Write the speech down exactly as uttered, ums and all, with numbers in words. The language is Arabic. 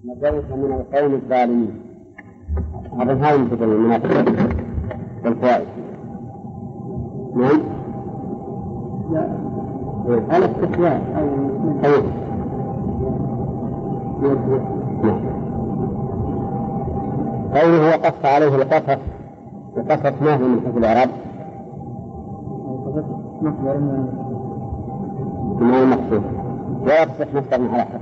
نجوت من القوم الظالمين. هذا هذا المتكلم المنافق والفوائد. نعم. لا. على استحواء أو أيوه. قوله وقص عليه القصص، وقصص ما هو من حيث الإعراب؟ ما المقصود؟ لا يصح مصدر على حرف